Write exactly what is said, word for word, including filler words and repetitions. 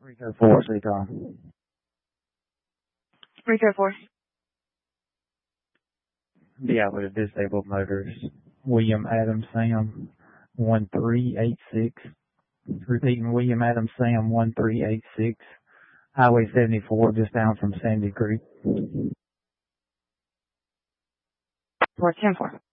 Rico four, Seacon. Rico four. Be out with a disabled motorist. William Adams Sam, one three eight six. Repeating, William Adams Sam, one three eight six. Highway seventy-four, just down from Sandy Creek. four ten four.